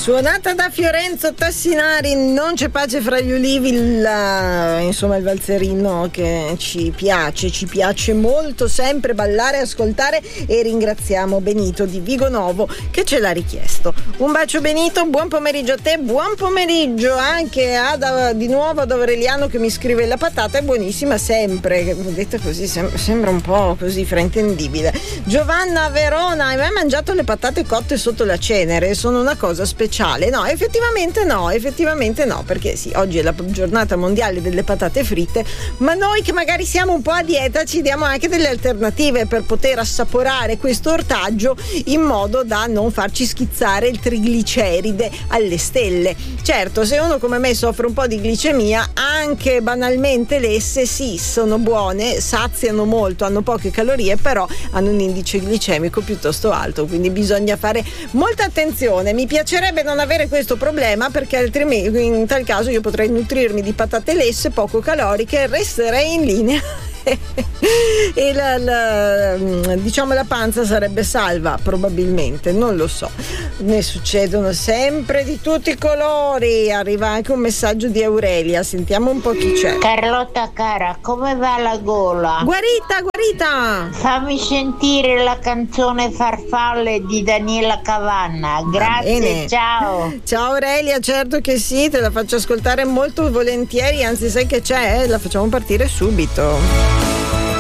Suonata da Fiorenzo Tassinari, Non c'è pace fra gli ulivi, insomma il valzerino che ci piace molto sempre ballare e ascoltare, e ringraziamo Benito di Vigonovo che ce l'ha richiesto. Un bacio Benito, buon pomeriggio a te, buon pomeriggio anche di nuovo ad Aureliano che mi scrive: la patata è buonissima sempre, detta così sembra un po' così fraintendibile. Giovanna Verona: hai mai mangiato le patate cotte sotto la cenere? Sono una cosa speciale. No, effettivamente no, perché sì, oggi è la giornata mondiale delle patate fritte, ma noi che magari siamo un po' a dieta ci diamo anche delle alternative per poter assaporare questo ortaggio in modo da non farci schizzare il trigliceride alle stelle. Certo, se uno come me soffre un po' di glicemia, anche banalmente lesse sì, sono buone, saziano molto, hanno poche calorie, però hanno un indice glicemico piuttosto alto, quindi bisogna fare molta attenzione. Mi piacerebbe non avere questo problema, perché altrimenti in tal caso io potrei nutrirmi di patate lesse poco caloriche e resterei in linea e diciamo la panza sarebbe salva, probabilmente, non lo so. Ne succedono sempre di tutti i colori. Arriva anche un messaggio di Aurelia, sentiamo un po' chi c'è. Carlotta cara, come va la gola? Guarita! Fammi sentire la canzone Farfalle di Daniela Cavanna. Grazie, ciao Aurelia, certo che sì, te la faccio ascoltare molto volentieri, anzi sai che c'è, la facciamo partire subito.